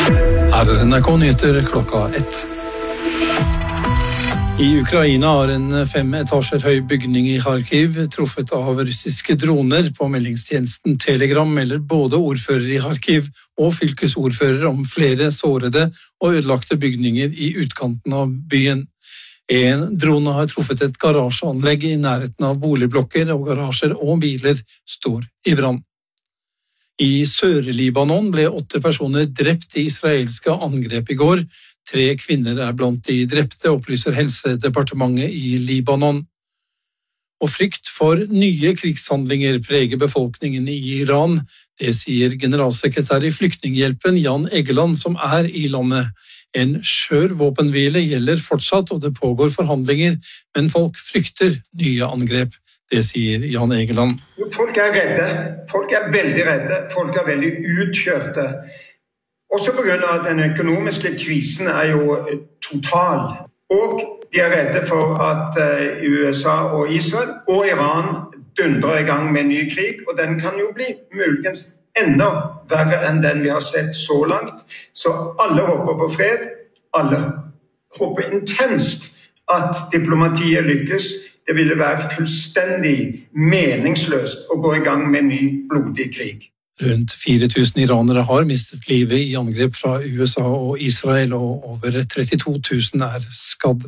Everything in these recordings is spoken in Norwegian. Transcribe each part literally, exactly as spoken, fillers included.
Her er N R K Nyheter klokka ett. I Ukraina har en fem etasjer høy bygning i Kharkiv truffet av russiske droner. På meldingstjenesten Telegram melder både ordfører i Kharkiv og fylkesordfører om flere sårede og ødelagte bygninger i utkanten av byen. En drone har truffet et garasjeanlegg i nærheten av boligblokker, og garasjer og biler står i brann. I Sør-Libanon ble åtte personer drept i israelske angrep i går. Tre kvinner er blant de drepte, opplyser Helsedepartementet i Libanon. Og frykt for nye krigshandlinger preger befolkningen i Iran. Det sier generalsekretær i Flyktninghjelpen Jan Egeland, som er i landet. En skjør våpenhvile gjelder fortsatt, og det pågår forhandlinger, men folk frykter nye angrep. Det sier Jan Egeland. Folk er redde. Folk er veldig redde. Folk er veldig utkjørte. Også på grunn av at den økonomiske krisen er jo total. Og de er redde for at U S A og Israel og Iran dundrer i gang med en ny krig, og den kan jo bli muligens enda verre enn den vi har sett så langt. Så alle håper på fred, alle håper intenst at diplomatiet lykkes. Det ville være fullstendig meningsløst å gå i gang med en ny blodig krig. Rundt fire tusen iranere har mistet livet i angrep fra U S A og Israel, og over trettito tusen er skadd.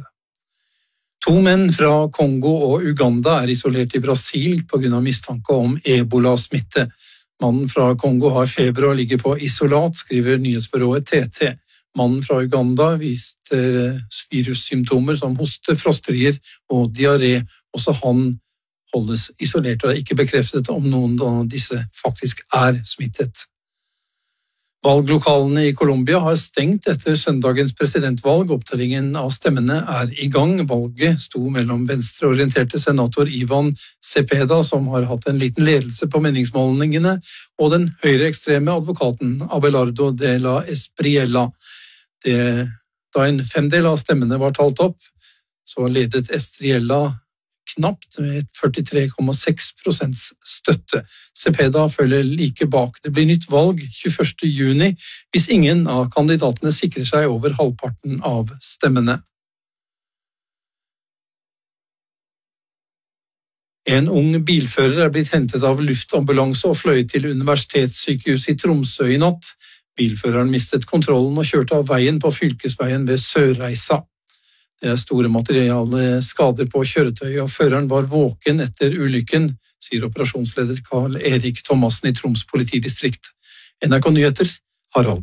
To menn fra Kongo og Uganda er isolert i Brasil på grunn av mistanke om ebola-smitte. Mannen fra Kongo har feber og ligger på isolat, skriver nyhetsbyrået T T. Mannen fra Uganda viste virussymptomer som hoste, frosterier og diaré. Også han holdes isolert, og det er ikke bekreftet om noen av disse faktisk er smittet. Valglokalene i Colombia har stengt etter søndagens presidentvalg. Opptellingen av stemmene er i gang. Valget sto mellom venstreorienterte senator Ivan Cepeda, som har hatt en liten ledelse på meningsmålingene, og den høyreekstreme advokaten Abelardo de la Espriella. Det, da en femdel av stemmene var talt opp, så ledet Espriella knapt med førtitre komma seks prosent støtte. Cepeda følger like bak. Det blir nytt valg tjueførste juni hvis ingen av kandidatene sikrer seg over halvparten av stemmene. En ung bilfører er blitt hentet av luftambulanse og fløyet til universitetssykehuset i Tromsø i natt. Bilføreren mistet kontrollen og kjørte av veien på fylkesveien ved Sørreisa. Det er store materielle skader på kjøretøyet, og føreren var våken etter ulykken, sier operasjonsleder Karl Erik Thomassen i Troms politidistrikt. N R K Nyheter, Harald.